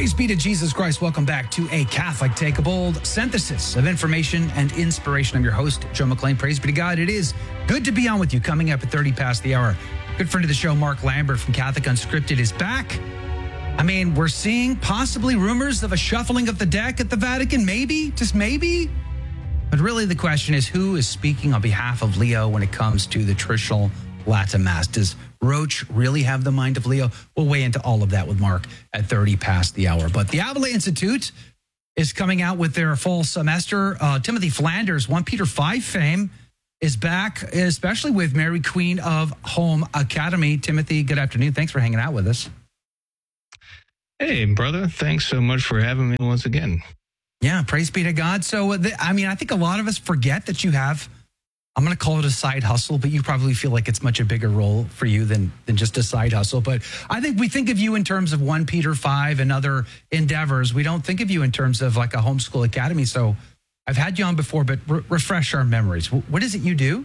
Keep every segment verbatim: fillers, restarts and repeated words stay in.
Praise be to Jesus Christ. Welcome back to A Catholic Take a Bold, synthesis of information and inspiration. I'm your host, Joe McLean. Praise be to God. It is good to be on with you. Coming up at thirty past the hour. Good friend of the show, Mark Lambert from Catholic Unscripted, is back. I mean, we're seeing possibly rumors of a shuffling of the deck at the Vatican. Maybe, just maybe. But really the question is, who is speaking on behalf of Leo when it comes to the traditional Latin Mass? Does Roche really have the mind of Leo? We'll weigh into all of that with Mark at thirty past the hour. But the Avila Institute is coming out with their fall semester. Uh, Timothy Flanders, First Peter five fame, is back, especially with Mary Queen of Home Academy. Timothy, good afternoon. Thanks for hanging out with us. Hey, brother. Thanks so much for having me once again. Yeah, praise be to God. So, I mean, I think a lot of us forget that you have, I'm going to call it a side hustle, but you probably feel like it's much a bigger role for you than than just a side hustle. But I think we think of you in terms of First Peter five and other endeavors. We don't think of you in terms of like a homeschool academy. So I've had you on before, but re- refresh our memories. What is it you do?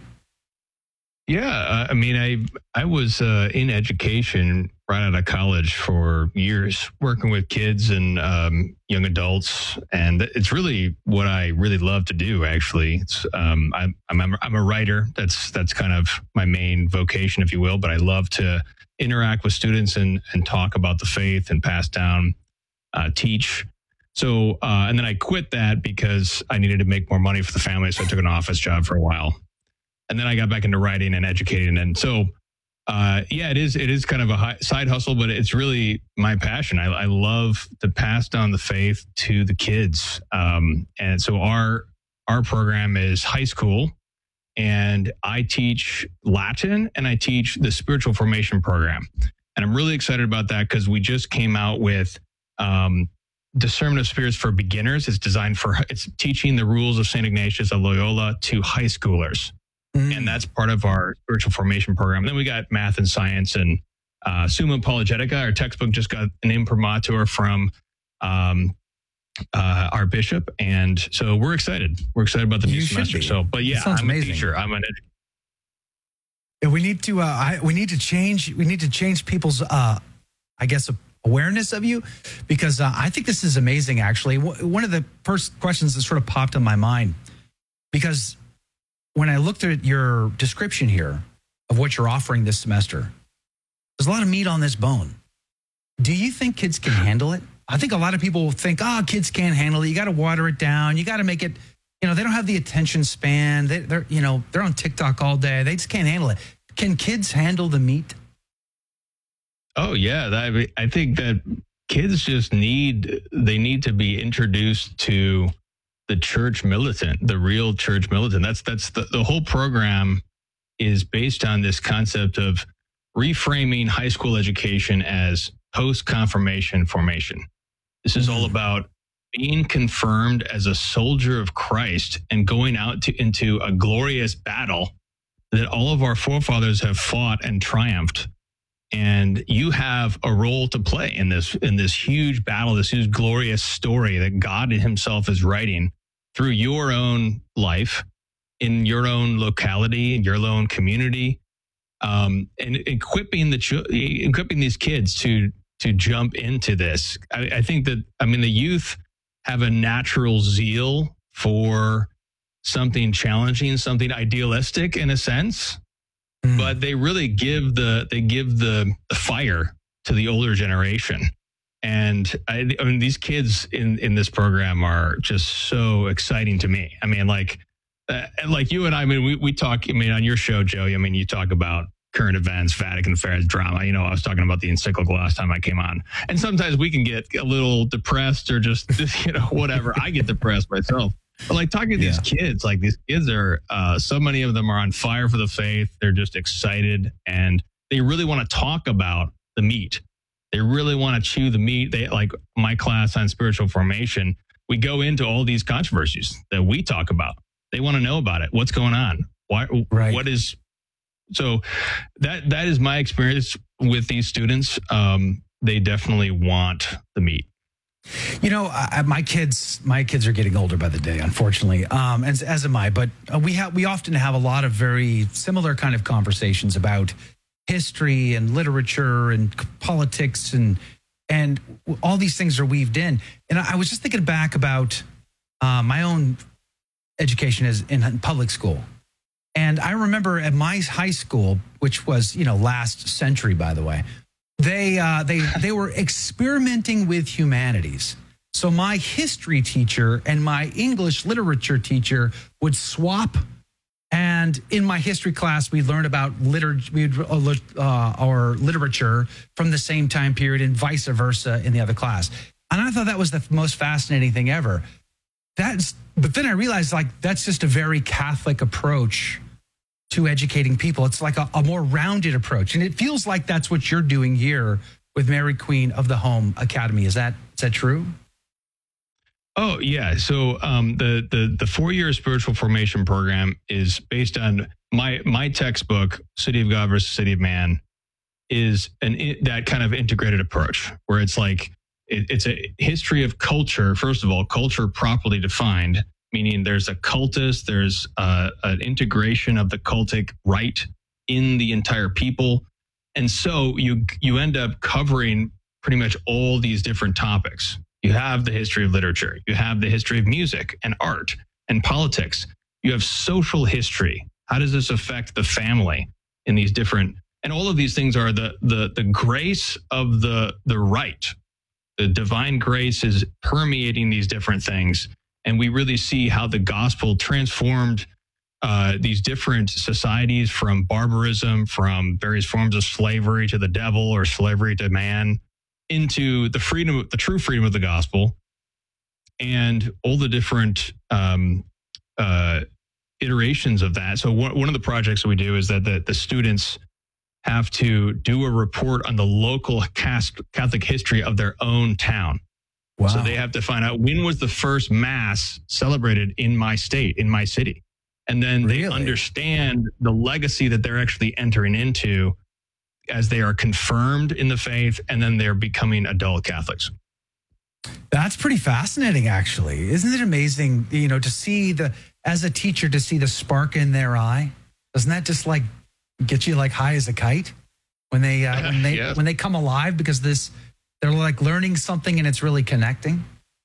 Yeah, uh, I mean, I I was uh, in education right out of college for years, working with kids and um, young adults, and it's really what I really love to do. Actually, it's, um, I'm I'm a, I'm a writer. That's that's kind of my main vocation, if you will. But I love to interact with students and and talk about the faith and pass down, uh, teach. So, uh, and then I quit that because I needed to make more money for the family, so I took an office job for a while. And then I got back into writing and educating. And so, uh, yeah, it is it is kind of a high, side hustle, but it's really my passion. I, I love to pass down the faith to the kids. Um, and so our our program is high school, and I teach Latin and I teach the spiritual formation program. And I'm really excited about that because we just came out with um, Discernment of Spirits for Beginners. It's designed for, it's teaching the rules of Saint Ignatius of Loyola to high schoolers. And that's part of our spiritual formation program. And then we got math and science and uh, Summa Apologetica. Our textbook just got an imprimatur from um, uh, our bishop. And so we're excited. We're excited about the new You semester. So, but yeah, I'm amazing. a teacher. I'm an educator. Yeah, we need to, uh, I, we need to change, we need to change people's, uh, I guess, awareness of you, because uh, I think this is amazing, actually. W- one of the first questions that sort of popped in my mind, because when I looked at your description here of what you're offering this semester, there's a lot of meat on this bone. Do you think kids can handle it? I think a lot of people think, oh, kids can't handle it. You got to water it down. You got to make it, you know, they don't have the attention span. They, they're, you know, they're on TikTok all day. They just can't handle it. Can kids handle the meat? Oh, yeah. That, I think that kids just need, they need to be introduced to the church militant, the real church militant. That's that's the, the whole program is based on this concept of reframing high school education as post-confirmation formation. This is all about being confirmed as a soldier of Christ and going out to, into a glorious battle that all of our forefathers have fought and triumphed. And you have a role to play in this in this huge battle, this huge glorious story that God himself is writing through your own life, in your own locality, in your own community, um, and equipping the equipping these kids to to jump into this. I, I think that I mean the youth have a natural zeal for something challenging, something idealistic in a sense, mm. but they really give the they give the, the fire to the older generation. And I, I mean, these kids in, in this program are just so exciting to me. I mean, like, uh, like you and I, I mean, we, we talk, I mean, on your show, Joe, I mean, you talk about current events, Vatican affairs, drama. You know, I was talking about the encyclical last time I came on. And sometimes we can get a little depressed or just, you know, whatever. I get depressed myself. But like talking to yeah. these kids, like these kids are, uh, so many of them are on fire for the faith. They're just excited and they really want to talk about the meat. They really want to chew the meat. They like my class on spiritual formation. We go into all these controversies that we talk about. They want to know about it. What's going on? Why? Right. What is? So that that is my experience with these students. Um, they definitely want the meat. You know, I, my kids, my kids are getting older by the day, unfortunately, um, as as am I. But uh, we have we often have a lot of very similar kind of conversations about history and literature and politics and and all these things are weaved in. And I was just thinking back about uh, my own education as in public school. And I remember at my high school, which was, you know, last century, by the way, they uh, they they were experimenting with humanities. So my history teacher and my English literature teacher would swap. And in my history class, we learned about liter- we'd, uh, our literature from the same time period and vice versa in the other class. And I thought that was the most fascinating thing ever. That's, but then I realized, like, that's just a very Catholic approach to educating people. It's like a, a more rounded approach. And it feels like that's what you're doing here with Mary Queen of the Home Academy. Is that is that true? Oh, yeah. So um, the, the, the four-year spiritual formation program is based on my my textbook, City of God versus City of Man, is an that kind of integrated approach where it's like, it, it's a history of culture. First of all, culture properly defined, meaning there's a cultus, there's uh, an integration of the cultic rite in the entire people. And so you you end up covering pretty much all these different topics. You have the history of literature. You have the history of music and art and politics. You have social history. How does this affect the family in these different, and all of these things are the the the grace of the the rite. The divine grace is permeating these different things. And we really see how the gospel transformed uh, these different societies from barbarism, from various forms of slavery to the devil or slavery to man, into the freedom, the true freedom of the gospel, and all the different um, uh, iterations of that. So one, one of the projects that we do is that the, the students have to do a report on the local Catholic history of their own town. Wow. So they have to find out when was the first mass celebrated in my state, in my city. And then really? They understand the legacy that they're actually entering into as they are confirmed in the faith, and then they're becoming adult Catholics. That's pretty fascinating, actually. Isn't it amazing, you know, to see the, as a teacher, to see the spark in their eye? Doesn't that just like get you like high as a kite when they, uh, when they, yeah. when they come alive, because this, they're like learning something and it's really connecting?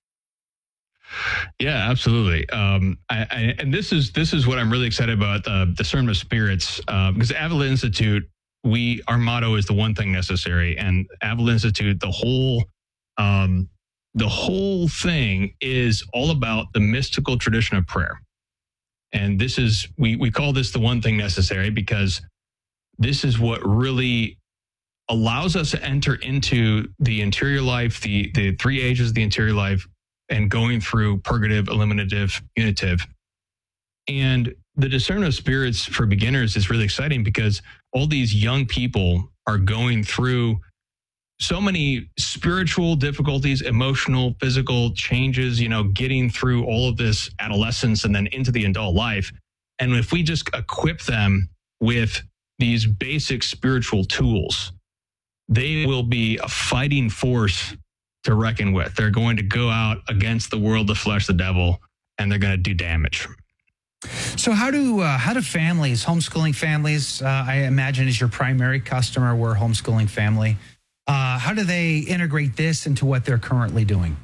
Yeah, absolutely. Um, I, I, and this is, this is what I'm really excited about, uh, Discernment of Spirits, uh, because Avila Institute, we, our motto is the one thing necessary, and Avila Institute, the whole, um, the whole thing is all about the mystical tradition of prayer. And this is, we, we call this the one thing necessary because this is what really allows us to enter into the interior life, the, the three ages of the interior life, and going through purgative, illuminative, unitive. And the discernment of spirits for beginners is really exciting because all these young people are going through so many spiritual difficulties, emotional, physical changes, you know, getting through all of this adolescence and then into the adult life. And if we just equip them with these basic spiritual tools, they will be a fighting force to reckon with. They're going to go out against the world, the flesh, the devil, and they're going to do damage. So how do uh, how do families, homeschooling families, uh, I imagine is your primary customer, we're a homeschooling family. Uh, how do they integrate this into what they're currently doing?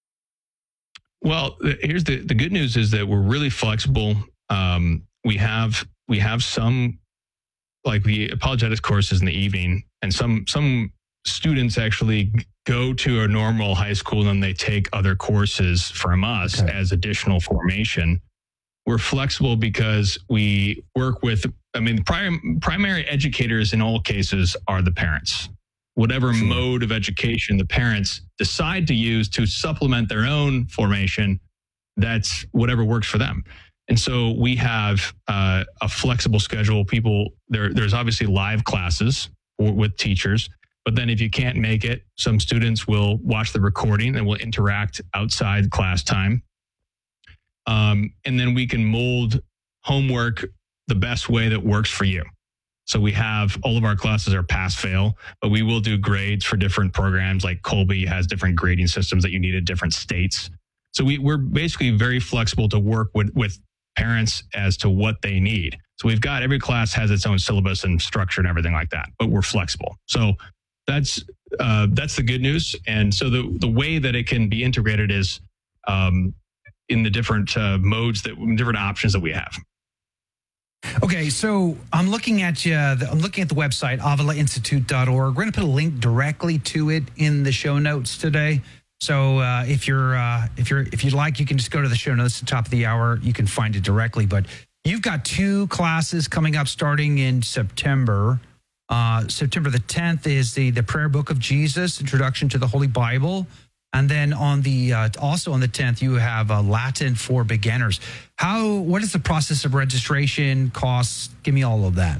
Well, here's the, the good news is that we're really flexible. Um, we have we have some, like the apologetics courses in the evening, and some some students actually go to a normal high school and then they take other courses from us okay. as additional formation. We're flexible because we work with, I mean, prim, primary educators in all cases are the parents. Whatever sure. mode of education the parents decide to use to supplement their own formation, that's whatever works for them. And so we have uh, a flexible schedule. People, there, there's obviously live classes for, with teachers, but then if you can't make it, some students will watch the recording and will interact outside class time. Um, and then we can mold homework the best way that works for you. So we have, all of our classes are pass fail, but we will do grades for different programs. Like Colby has different grading systems that you need in different states. So we, we're basically very flexible to work with, with parents as to what they need. So we've got, every class has its own syllabus and structure and everything like that, but we're flexible. So that's, uh, that's the good news. And so the the way that it can be integrated is um, in the different uh, modes that different options that we have. Okay, so I'm looking at you. I'm looking at the website avila institute dot org. We're going to put a link directly to it in the show notes today. So uh, if you're uh, if you're if you'd like, you can just go to the show notes at the top of the hour. You can find it directly. But you've got two classes coming up starting in September. Uh, September the tenth is the the Prayer Book of Jesus, Introduction to the Holy Bible. And then on the uh, also on the tenth, you have uh, Latin for beginners. How? What is the process of registration, costs? Give me all of that.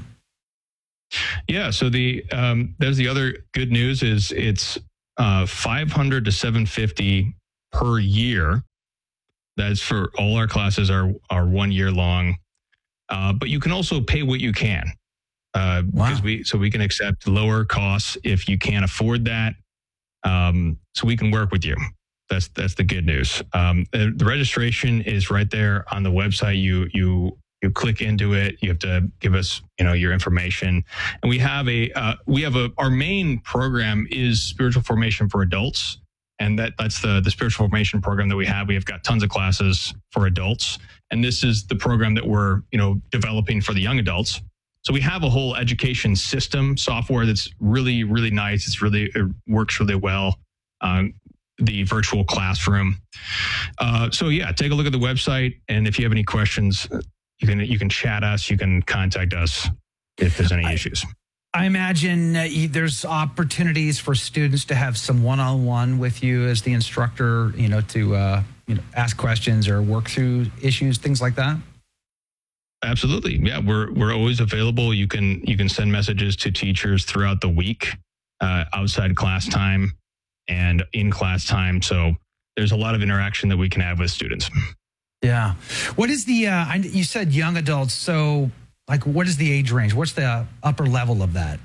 Yeah. So the um, there's the other good news is it's uh, five hundred to seven fifty per year. That's for all our classes are are one year long, uh, but you can also pay what you can uh, wow. because we so we can accept lower costs if you can't afford that. Um, so we can work with you. That's that's the good news. Um, the, the registration is right there on the website. You you you click into it. You have to give us you know your information, and we have a uh, we have a our main program is spiritual formation for adults, and that that's the the spiritual formation program that we have. We have got tons of classes for adults, and this is the program that we're you know developing for the young adults. So we have a whole education system software that's really, really nice. It's really, it works really well. Um, the virtual classroom. Uh, so yeah, take a look at the website. And if you have any questions, you can, you can chat us, you can contact us if there's any I, issues. I imagine uh, there's opportunities for students to have some one-on-one with you as the instructor, you know, to, uh, you know, ask questions or work through issues, things like that. Absolutely. Yeah, we're we're always available. You can you can send messages to teachers throughout the week, uh, outside class time and in class time. So there's a lot of interaction that we can have with students. Yeah. What is the, uh, I, you said young adults. So like, what is the age range? What's the upper level of that?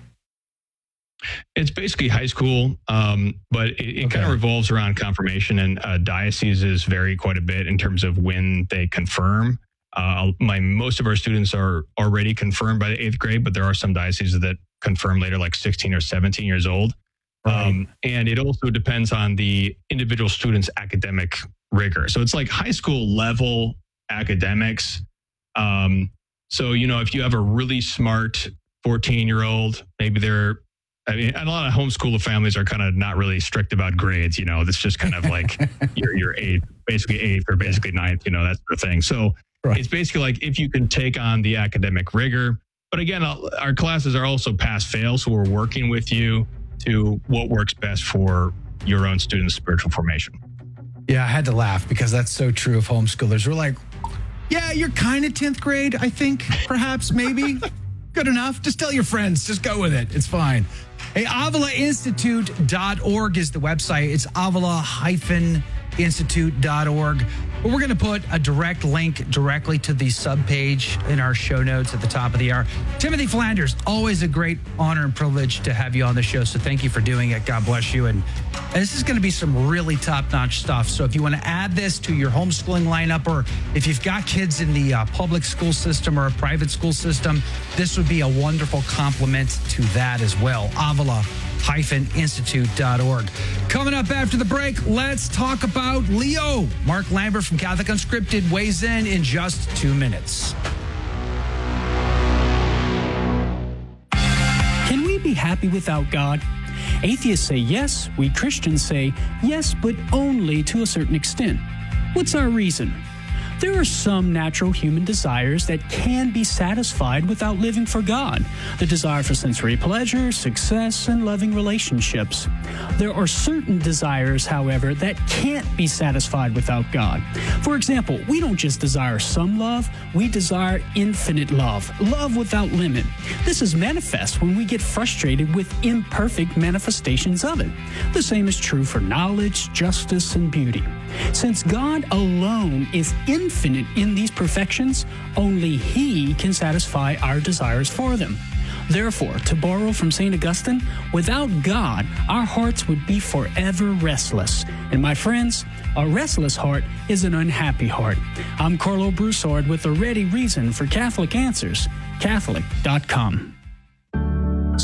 It's basically high school, um, but it, it okay. kind of revolves around confirmation, and uh, dioceses vary quite a bit in terms of when they confirm. Uh, my most of our students are already confirmed by the eighth grade, but there are some dioceses that confirm later, like sixteen or seventeen years old. Right. Um, and it also depends on the individual student's academic rigor. So it's like high school level academics. Um, so, you know, if you have a really smart fourteen year old, maybe they're, I mean, and a lot of homeschooler families are kind of not really strict about grades, you know, it's just kind of like you're, you're eighth, basically eighth or basically ninth, you know, that sort of thing. So right. It's basically like if you can take on the academic rigor. But again, our classes are also pass fail. So we're working with you to what works best for your own students' spiritual formation. Yeah, I had to laugh because that's so true of homeschoolers. We're like, yeah, you're kind of tenth grade, I think, perhaps, maybe. Good enough. Just tell your friends. Just go with it. It's fine. Hey, avila institute dot org is the website. It's avila institute dot org. But we're going to put a direct link directly to the subpage in our show notes at the top of the hour. Timothy Flanders, always a great honor and privilege to have you on the show. So thank you for doing it. God bless you. And this is going to be some really top-notch stuff. So if you want to add this to your homeschooling lineup, or if you've got kids in the uh, public school system or a private school system, this would be a wonderful complement to that as well. avila institute dot org. Coming up after the break, let's talk about Leo. Mark Lambert from Catholic Unscripted weighs in in just two minutes. Can we be happy without God? Atheists say yes. We Christians say yes, but only to a certain extent. What's our reason? There are some natural human desires that can be satisfied without living for God. The desire for sensory pleasure, success, and loving relationships. There are certain desires, however, that can't be satisfied without God. For example, we don't just desire some love, we desire infinite love, love without limit. This is manifest when we get frustrated with imperfect manifestations of it. The same is true for knowledge, justice, and beauty. Since God alone is infinite in these perfections, only He can satisfy our desires for them. Therefore, to borrow from Saint Augustine, without God, our hearts would be forever restless. And my friends, a restless heart is an unhappy heart. I'm Carlo Broussard with a ready reason for Catholic Answers, Catholic dot com.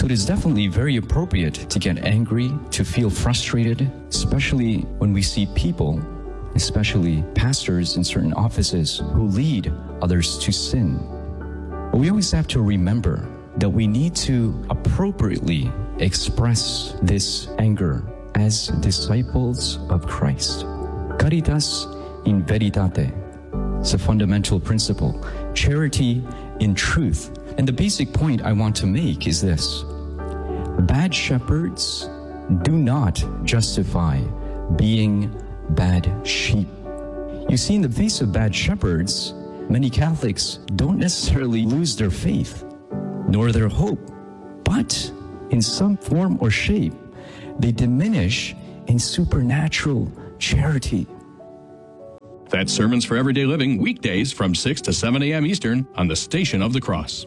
So it is definitely very appropriate to get angry, to feel frustrated, especially when we see people, especially pastors in certain offices, who lead others to sin. But we always have to remember that we need to appropriately express this anger as disciples of Christ. Caritas in veritate. It's a fundamental principle. Charity in truth. And the basic point I want to make is this. Bad shepherds do not justify being bad sheep. You see, in the face of bad shepherds, many Catholics don't necessarily lose their faith, nor their hope, but in some form or shape, they diminish in supernatural charity. That's Sermons for Everyday Living, weekdays from six to seven a.m. Eastern on the Station of the Cross.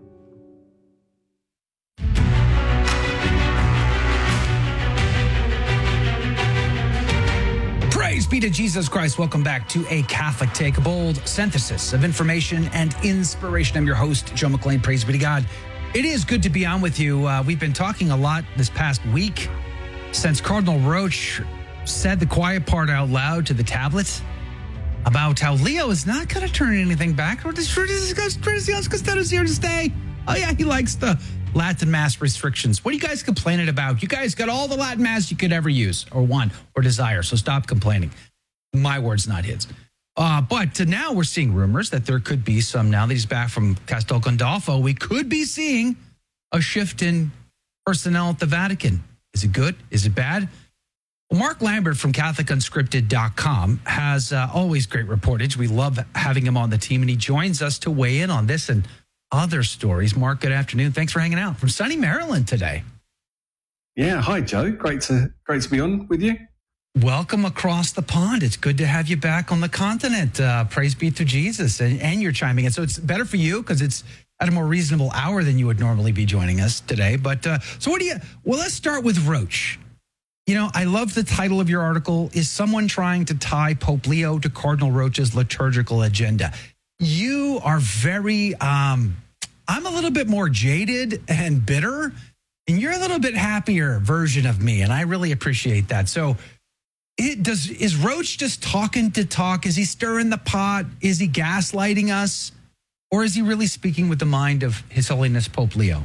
Praise be to Jesus Christ. Welcome back to A Catholic Take a Bold, synthesis of information and inspiration. I'm your host, Joe McLean. Praise be to God. It is good to be on with you. Uh, we've been talking a lot this past week since Cardinal Roche said the quiet part out loud to the tablet about how Leo is not going to turn anything back. Or is Custodes here to stay? Oh, yeah, he likes the Latin Mass restrictions. What are you guys complaining about? You guys got all the Latin Mass you could ever use or want or desire, so stop complaining. My words, not his. Uh, but now we're seeing rumors that there could be some, now that he's back from Castel Gandolfo, we could be seeing a shift in personnel at the Vatican. Is it good? Is it bad? Well, Mark Lambert from Catholic Unscripted dot com has uh, always great reportage. We love having him on the team, and he joins us to weigh in on this and other stories. Mark, good afternoon. Thanks for hanging out from sunny Maryland today. Yeah, hi, Joe. Great to great to be on with you. Welcome across the pond. It's good to have you back on the continent. Uh, praise be to Jesus. And, and you're chiming in. So it's better for you because it's at a more reasonable hour than you would normally be joining us today. But uh, so what do you, well, let's start with Roche. You know, I love the title of your article, Is Someone Trying to Tie Pope Leo to Cardinal Roche's Liturgical Agenda? You are very, um, I'm a little bit more jaded and bitter, and you're a little bit happier version of me, and I really appreciate that. So it does, is Roche just talking to talk? Is he stirring the pot? Is he gaslighting us? Or is he really speaking with the mind of His Holiness Pope Leo?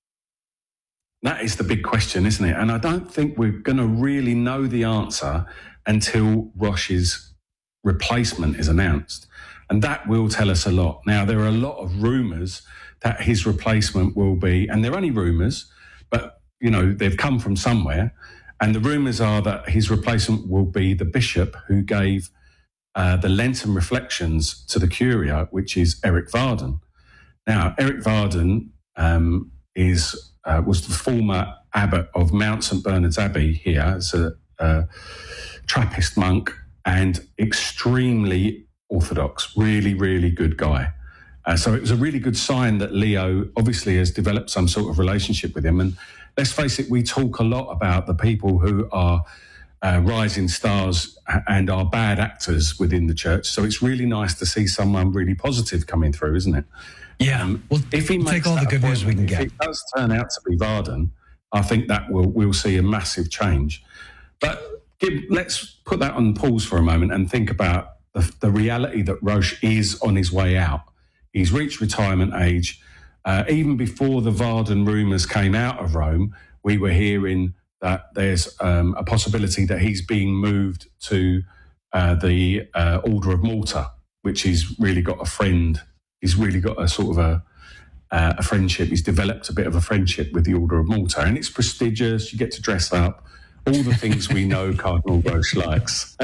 That is the big question, isn't it? And I don't think we're going to really know the answer until Roche's replacement is announced. And that will tell us a lot. Now, there are a lot of rumours that his replacement will be, and they're only rumours, but, you know, they've come from somewhere. And the rumours are that his replacement will be the bishop who gave uh, the Lenten reflections to the Curia, which is Eric Varden. Now, Eric Varden um, is... Uh, was the former abbot of Mount Saint Bernard's Abbey here as a, a Trappist monk and extremely orthodox, really, really good guy. Uh, so it was a really good sign that Leo obviously has developed some sort of relationship with him. And let's face it, we talk a lot about the people who are uh, rising stars and are bad actors within the church. So it's really nice to see someone really positive coming through, isn't it? Yeah, um, we'll, if he we'll take all the good news we can get. If it does turn out to be Varden, I think that will we'll see a massive change. But give, let's put that on pause for a moment and think about the, the reality that Roche is on his way out. He's reached retirement age. Uh, even before the Varden rumours came out of Rome, we were hearing that there's um, a possibility that he's being moved to uh, the uh, Order of Malta, which he's really got a friend. He's really got a sort of a, uh, a friendship. He's developed a bit of a friendship with the Order of Malta, and it's prestigious. You get to dress up, all the things we know Cardinal Roche likes.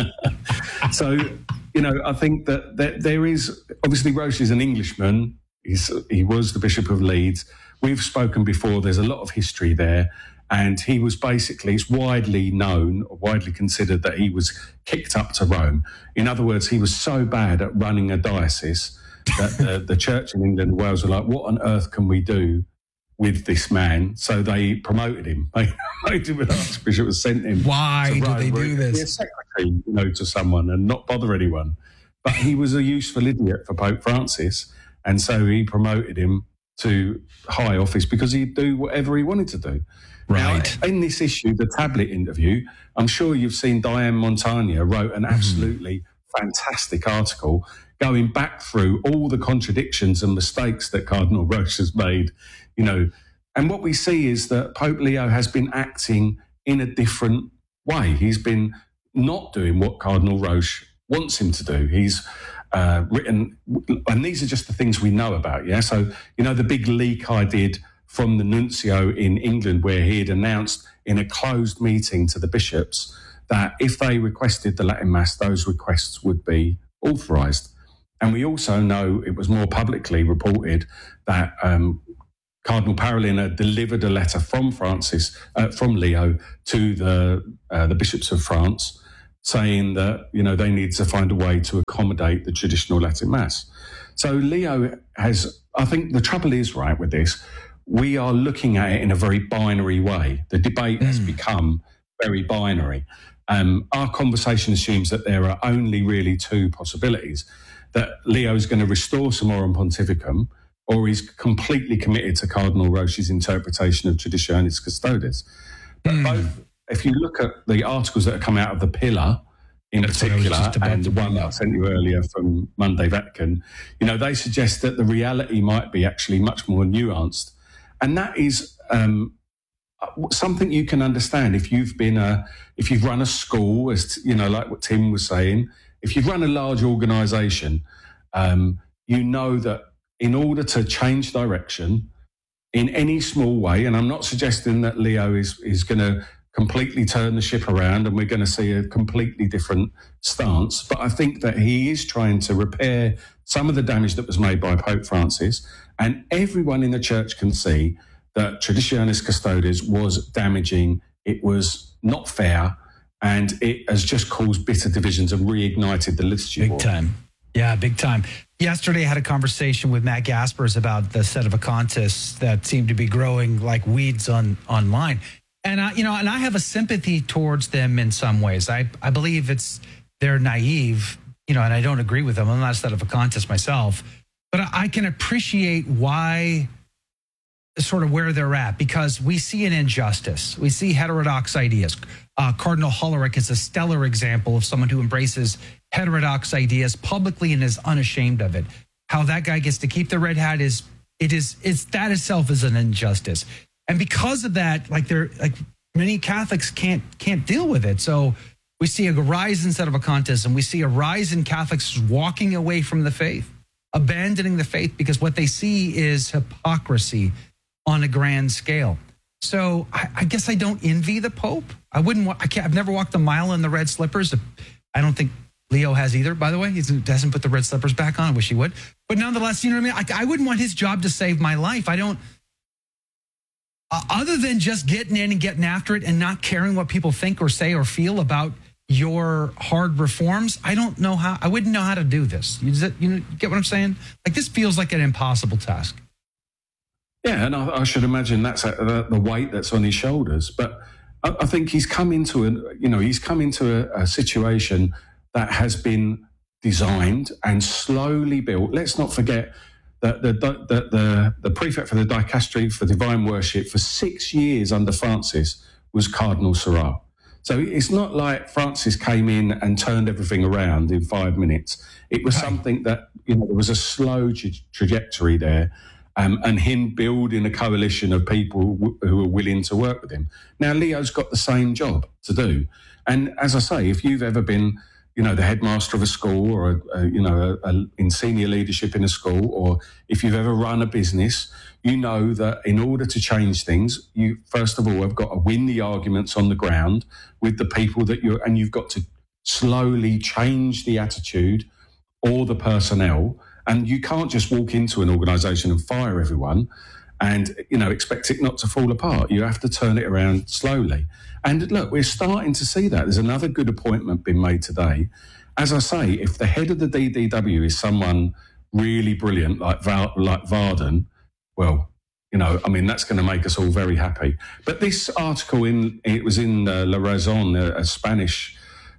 So, you know, I think that, that there is, obviously Roche is an Englishman. He's, he was the Bishop of Leeds. We've spoken before. There's a lot of history there. And he was basically, it's widely known, widely considered that he was kicked up to Rome. In other words, he was so bad at running a diocese that the, the church in England and Wales were like, what on earth can we do with this man? So they promoted him. They made him an archbishop and sent him. Why to did Rome, they do this? Be a secretary, you know, to someone and not bother anyone. But he was a useful idiot for Pope Francis. And so he promoted him to high office because he'd do whatever he wanted to do. Right. Now, in this issue, the tablet interview, I'm sure you've seen Diane Montagna wrote an absolutely mm. fantastic article going back through all the contradictions and mistakes that Cardinal Roche has made, you know. And what we see is that Pope Leo has been acting in a different way. He's been not doing what Cardinal Roche wants him to do. He's uh, written, and these are just the things we know about, yeah? So, you know, the big leak I did from the nuncio in England where he had announced in a closed meeting to the bishops that if they requested the Latin Mass, those requests would be authorised. And we also know it was more publicly reported that um, Cardinal Parolin had delivered a letter from Francis, uh, from Leo, to the uh, the bishops of France, saying that, you know, they need to find a way to accommodate the traditional Latin Mass. So Leo has, I think the trouble is, right, with this, we are looking at it in a very binary way. The debate mm. has become very binary. Um, our conversation assumes that there are only really two possibilities, that Leo is going to restore Summorum Pontificum, or he's completely committed to Cardinal Roche's interpretation of Traditionis Custodes. But mm. both, if you look at the articles that have come out of the Pillar, in That's particular, and the one that I sent you earlier from Monday Vatican, you know, they suggest that the reality might be actually much more nuanced. And that is um, something you can understand if you've been a, if you've run a school, as you know, like what Tim was saying, if you've run a large organisation, um, you know that in order to change direction in any small way, and I'm not suggesting that Leo is is going to completely turn the ship around and we're going to see a completely different stance, but I think that he is trying to repair some of the damage that was made by Pope Francis, and everyone in the church can see that Traditionis Custodes was damaging, it was not fair, and it has just caused bitter divisions and reignited the liturgy Big war. time. Yeah, big time. Yesterday, I had a conversation with Matt Gaspers about the Sedevacantists that seem to be growing like weeds on online. And, uh, you know, and I have a sympathy towards them in some ways. I, I believe it's they're naive, you know, and I don't agree with them. I'm not a Sedevacantist myself. But I, I can appreciate why, sort of where they're at, because we see an injustice. We see heterodox ideas. Uh, Cardinal Hollerich is a stellar example of someone who embraces heterodox ideas publicly and is unashamed of it. How that guy gets to keep the red hat is, it is, it's that itself is an injustice. And because of that, like they're like many Catholics can't can't deal with it. So we see a rise in Sedevacantism. We see a rise in Catholics walking away from the faith, abandoning the faith because what they see is hypocrisy on a grand scale. So I, I guess I don't envy the Pope. I wouldn't. I can't. I've never walked a mile in the red slippers. I don't think Leo has either. By the way, he hasn't put the red slippers back on. I wish he would. But nonetheless, you know what I mean. I, I wouldn't want his job to save my life. I don't. Uh, other than just getting in and getting after it and not caring what people think or say or feel about your hard reforms, I don't know how. I wouldn't know how to do this. You, that, you know, get what I'm saying? Like this feels like an impossible task. Yeah, and I, I should imagine that's a, the, the weight that's on his shoulders. But I, I think he's come into a, you know, he's come into a, a situation that has been designed and slowly built. Let's not forget that the the, the, the the prefect for the Dicastery for Divine Worship for six years under Francis was Cardinal Sarrat. So it's not like Francis came in and turned everything around in five minutes. It was something that, you know, there was a slow tra- trajectory there. Um, and him building a coalition of people w- who are willing to work with him. Now, Leo's got the same job to do. And as I say, if you've ever been, you know, the headmaster of a school or, a, a, you know, a, a, in senior leadership in a school, or if you've ever run a business, you know that in order to change things, you first of all have got to win the arguments on the ground with the people that you're, and you've got to slowly change the attitude or the personnel. And you can't just walk into an organisation and fire everyone and, you know, expect it not to fall apart. You have to turn it around slowly. And look, we're starting to see that. There's another good appointment being made today. As I say, if the head of the D D W is someone really brilliant like Val, like Varden, well, you know, I mean, that's going to make us all very happy. But this article, in it was in uh, La Razón, a, a Spanish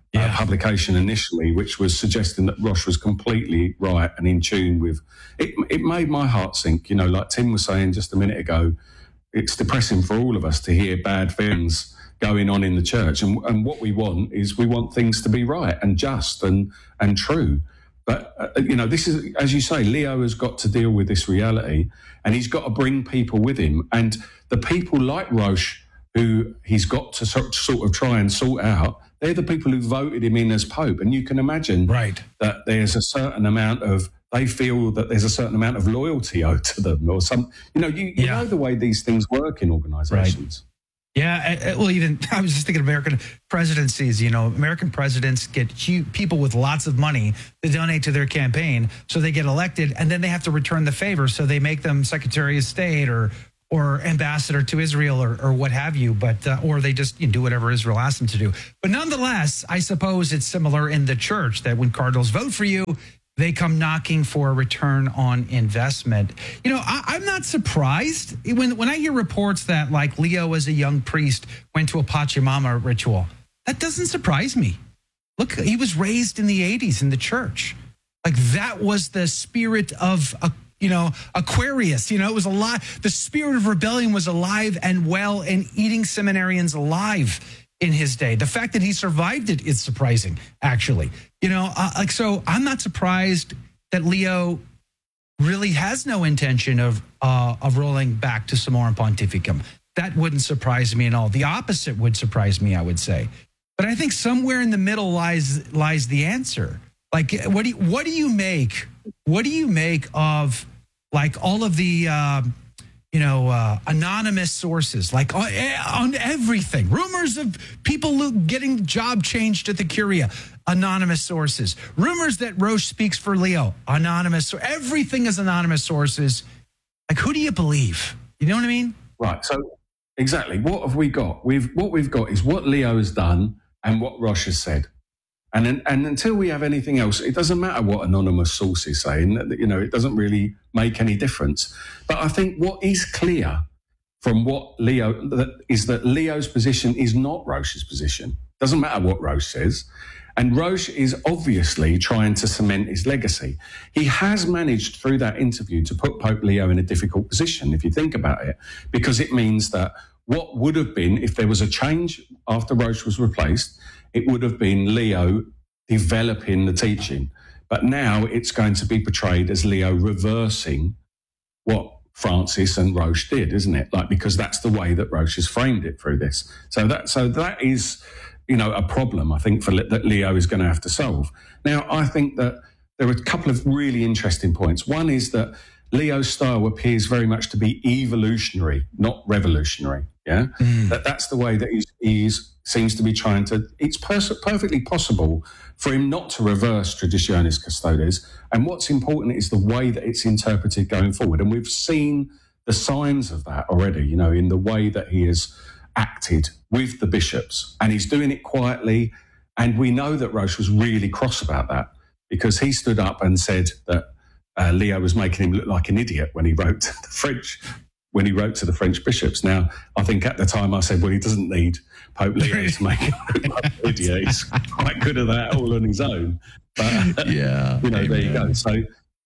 yeah. uh, publication initially, which was suggesting that Roche was completely right and in tune with it. It made my heart sink. You know, like Tim was saying just a minute ago, it's depressing for all of us to hear bad things going on in the church. And, and what we want is we want things to be right and just and, and true. But, uh, you know, this is, as you say, Leo has got to deal with this reality, and he's got to bring people with him. And the people like Roche, who he's got to sort, sort of try and sort out, they're the people who voted him in as Pope. And you can imagine right. that there's a certain amount of, they feel that there's a certain amount of loyalty owed to them or some, you know, you, you yeah. know the way these things work in organizations. Right. Yeah, well, even I was just thinking of American presidencies. You know, American presidents get huge, people with lots of money to donate to their campaign, so they get elected, and then they have to return the favor. So they make them Secretary of State or or ambassador to Israel or, or what have you. But uh, or they just you know, do whatever Israel asks them to do. But nonetheless, I suppose it's similar in the church that when cardinals vote for you, they come knocking for a return on investment. You know, I, I'm not surprised when when I hear reports that like Leo as a young priest went to a Pachamama ritual. That doesn't surprise me. Look, he was raised in the eighties in the church. Like that was the spirit of, a, you know, Aquarius. You know, it was alive. The spirit of rebellion was alive and well and eating seminarians alive in his day. The fact that he survived it is surprising, actually. You know, uh, like, so I'm not surprised that Leo really has no intention of uh, of rolling back to Summorum Pontificum. That wouldn't surprise me at all. The opposite would surprise me, I would say. But I think somewhere in the middle lies lies the answer. Like, what do you, what do you make? What do you make of like all of the uh, you know, uh, anonymous sources, like on, on everything. Rumors of people getting job changed at the Curia, anonymous sources. Rumors that Roche speaks for Leo, anonymous. So everything is anonymous sources. Like, who do you believe? You know what I mean? Right. So exactly. What have we got? We've what we've got is what Leo has done and what Roche has said. And and until we have anything else, it doesn't matter what anonymous sources say. You know, it doesn't really make any difference. But I think what is clear from what Leo that is that Leo's position is not Roche's position. Doesn't matter what Roche says. And Roche is obviously trying to cement his legacy. He has managed through that interview to put Pope Leo in a difficult position, if you think about it, because it means that what would have been, if there was a change after Roche was replaced, it would have been Leo developing the teaching. But now it's going to be portrayed as Leo reversing what Francis and Roche did, isn't it? Like, because that's the way that Roche has framed it through this. So that, so that is, you know, a problem, I think, for that Leo is going to have to solve. Now, I think that there are a couple of really interesting points. One is that Leo's style appears very much to be evolutionary, not revolutionary. Yeah, mm. that that's the way that he's, he's seems to be trying to. It's pers- perfectly possible for him not to reverse Traditionis Custodes. And what's important is the way that it's interpreted going forward. And we've seen the signs of that already. You know, in the way that he has acted with the bishops, and he's doing it quietly. And we know that Roche was really cross about that because he stood up and said that uh, Leo was making him look like an idiot when he wrote to the French. When he wrote to the French bishops. Now, I think at the time I said, well, he doesn't need Pope Leo to make him look like an idiot. He's quite good at that all on his own. But, yeah, you know, amen. There you go. So,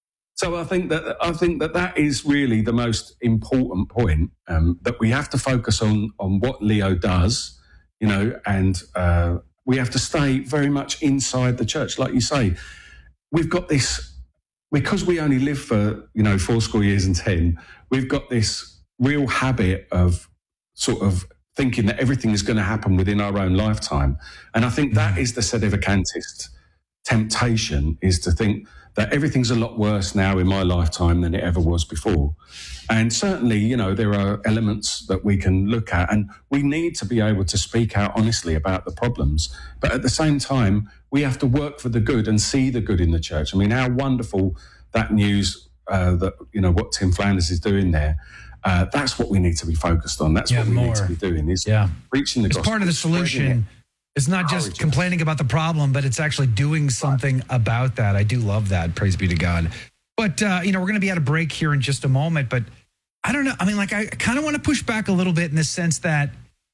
so I think that I think that that is really the most important point, um, that we have to focus on on what Leo does, you know, and uh, we have to stay very much inside the church. Like you say, we've got this, because we only live for, you know, four score years and ten, we've got this real habit of sort of thinking that everything is going to happen within our own lifetime. And I think that is the sedevacantist temptation, is to think that everything's a lot worse now in my lifetime than it ever was before. And certainly, you know, there are elements that we can look at, and we need to be able to speak out honestly about the problems. But at the same time, we have to work for the good and see the good in the church. I mean, how wonderful that news, uh, that, you know, what Tim Flanders is doing there. Uh, that's what we need to be focused on. That's yeah, what we more. need to be doing, is yeah. preaching the it's gospel. Part of the solution. It's not just complaining about the problem, but it's actually doing something right. about that. I do love that. Praise be to God. But, uh, you know, we're going to be at a break here in just a moment. But I don't know. I mean, like, I kind of want to push back a little bit in the sense that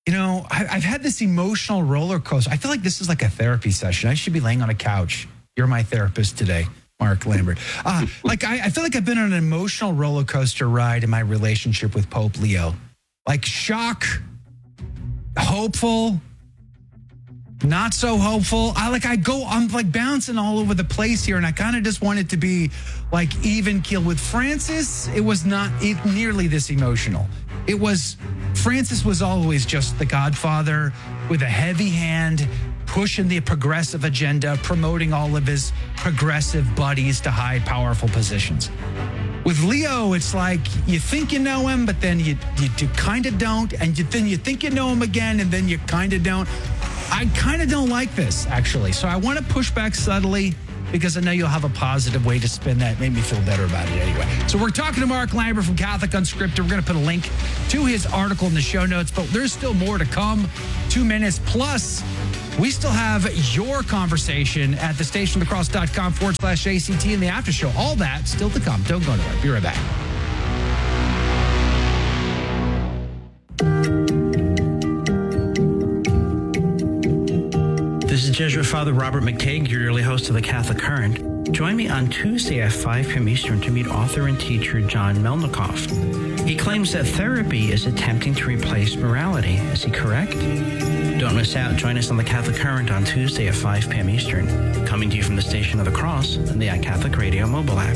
You know, I, I've had this emotional roller coaster. I feel like this is like a therapy session. I should be laying on a couch. You're my therapist today, Mark Lambert. Uh, like, I, I feel like I've been on an emotional roller coaster ride in my relationship with Pope Leo. Like, shock, hopeful, not so hopeful. I like, I go, I'm like bouncing all over the place here, and I kind of just want it to be like even keel. With Francis, it was not it, nearly this emotional. It was, Francis was always just the godfather with a heavy hand, pushing the progressive agenda, promoting all of his progressive buddies to high, powerful positions. With Leo, it's like you think you know him, but then you you, you kind of don't, and you, then you think you know him again, and then you kind of don't. I kind of don't like this, actually. So I want to push back subtly, because I know you'll have a positive way to spin that. Made me feel better about it anyway. So we're talking to Mark Lambert from Catholic Unscripted. We're going to put a link to his article in the show notes, but there's still more to come. Two minutes plus. We still have your conversation at the station of the cross dot com forward slash A C T in the after show. All that still to come. Don't go nowhere. Be right back. This is Jesuit Father Robert McTague, your yearly host of the Catholic Current. Join me on Tuesday at five p.m. Eastern to meet author and teacher John Melnikoff. He claims that therapy is attempting to replace morality. Is he correct? Don't miss out. Join us on the Catholic Current on Tuesday at five p.m. Eastern. Coming to you from the Station of the Cross and the iCatholic Radio mobile app.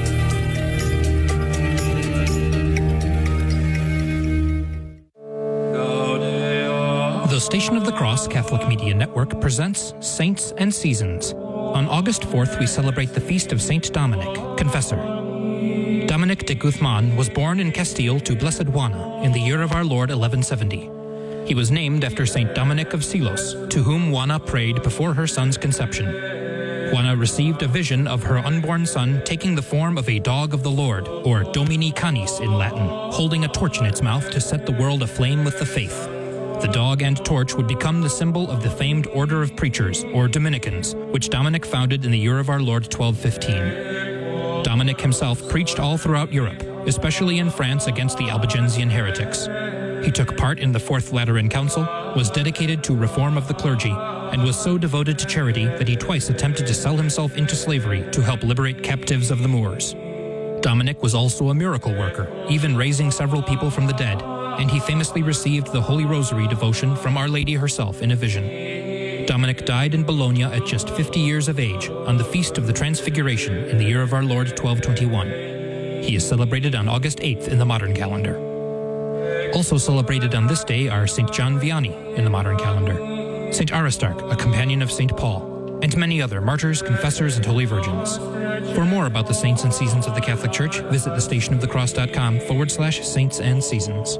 The Station of the Cross Catholic Media Network presents Saints and Seasons. On August fourth, we celebrate the feast of Saint Dominic, Confessor. Dominic de Guzman was born in Castile to Blessed Juana in the year of our Lord eleven seventy. He was named after Saint Dominic of Silos, to whom Juana prayed before her son's conception. Juana received a vision of her unborn son taking the form of a dog of the Lord, or Domini Canis in Latin, holding a torch in its mouth to set the world aflame with the faith. The dog and torch would become the symbol of the famed Order of Preachers, or Dominicans, which Dominic founded in the year of our Lord twelve fifteen. Dominic himself preached all throughout Europe, especially in France against the Albigensian heretics. He took part in the Fourth Lateran Council, was dedicated to reform of the clergy, and was so devoted to charity that he twice attempted to sell himself into slavery to help liberate captives of the Moors. Dominic was also a miracle worker, even raising several people from the dead, and he famously received the Holy Rosary devotion from Our Lady herself in a vision. Dominic died in Bologna at just fifty years of age on the Feast of the Transfiguration in the year of our Lord twelve twenty-one. He is celebrated on August eighth in the modern calendar. Also celebrated on this day are Saint John Vianney in the modern calendar, Saint Aristarch, a companion of Saint Paul, and many other martyrs, confessors, and holy virgins. For more about the saints and seasons of the Catholic Church, visit the station of the cross dot com forward slash saints and seasons.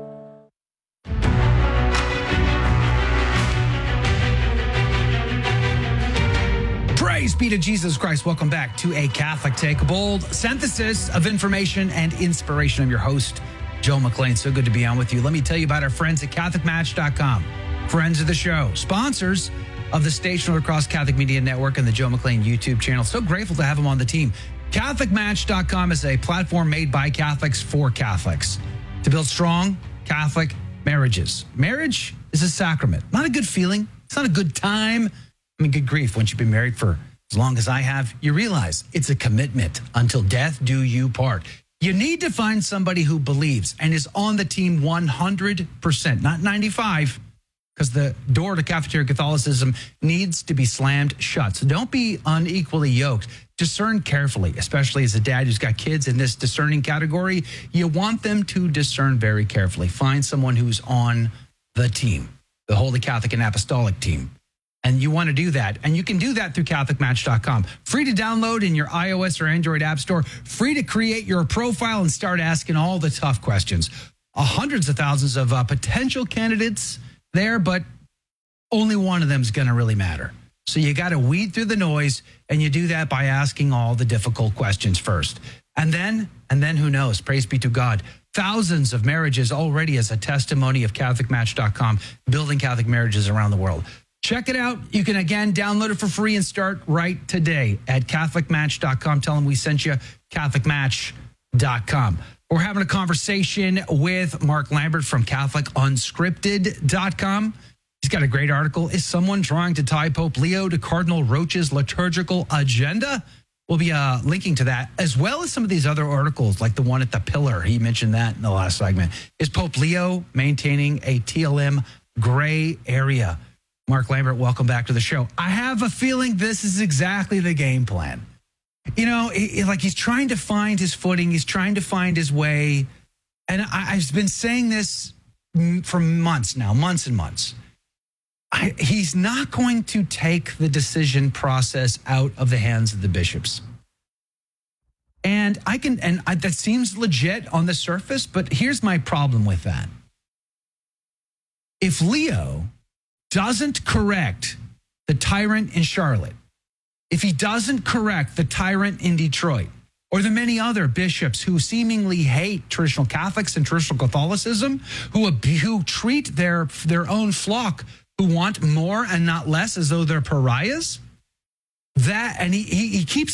Praise be to Jesus Christ. Welcome back to A Catholic Take a Bold, synthesis of information and inspiration. I'm your host, Joe McLean. So good to be on with you. Let me tell you about our friends at Catholic Match dot com. Friends of the show, sponsors of the Station of the Cross Catholic Media Network and the Joe McLean YouTube channel. So grateful to have them on the team. Catholic Match dot com is a platform made by Catholics for Catholics to build strong Catholic marriages. Marriage is a sacrament, not a good feeling. It's not a good time. I mean, good grief. Once you've been married for as long as I have, you realize it's a commitment until death do you part. You need to find somebody who believes and is on the team one hundred percent, not ninety-five, because the door to cafeteria Catholicism needs to be slammed shut. So don't be unequally yoked. Discern carefully, especially as a dad who's got kids in this discerning category. You want them to discern very carefully. Find someone who's on the team, the Holy Catholic and Apostolic team. And you want to do that. And you can do that through Catholic Match dot com. Free to download in your iOS or Android app store. Free to create your profile and start asking all the tough questions. Uh, hundreds of thousands of uh, potential candidates there, but only one of them is going to really matter. So you got to weed through the noise, and you do that by asking all the difficult questions first. And then, and then who knows? Praise be to God. Thousands of marriages already as a testimony of Catholic Match dot com, building Catholic marriages around the world. Check it out. You can, again, download it for free and start right today at Catholic Match dot com. Tell them we sent you, Catholic Match dot com. We're having a conversation with Mark Lambert from Catholic Unscripted dot com. He's got a great article. Is someone trying to tie Pope Leo to Cardinal Roach's liturgical agenda? We'll be uh, linking to that, as well as some of these other articles, like the one at The Pillar. He mentioned that in the last segment. Is Pope Leo maintaining a T L M gray area? Mark Lambert, welcome back to the show. I have a feeling this is exactly the game plan. You know, it, it, like he's trying to find his footing. He's trying to find his way. And I, I've been saying this for months now, months and months. I, he's not going to take the decision process out of the hands of the bishops. And I can, and I, that seems legit on the surface, but here's my problem with that. If Leo doesn't correct the tyrant in Charlotte, if he doesn't correct the tyrant in Detroit, or the many other bishops who seemingly hate traditional Catholics and traditional Catholicism, who, who treat their, their own flock, who want more and not less, as though they're pariahs, that, and he, he, he keeps